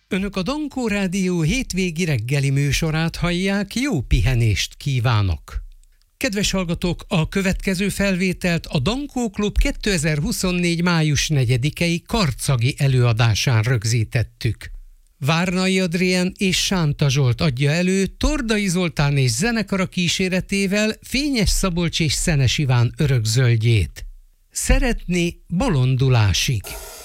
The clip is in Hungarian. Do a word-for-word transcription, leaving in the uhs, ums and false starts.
Önök a Dankó Rádió hétvégi reggeli műsorát hallják, jó pihenést kívánok! Kedves hallgatók, a következő felvételt a Dankó Klub kétezer-huszonnégy. május negyedikei karcagi előadásán rögzítettük. Várnai Adrien és Sánta Zsolt adja elő Tordai Zoltán és zenekara kíséretével Fényes Szabolcs és Szenes Iván örökzöldjét. Szeretni bolondulásig.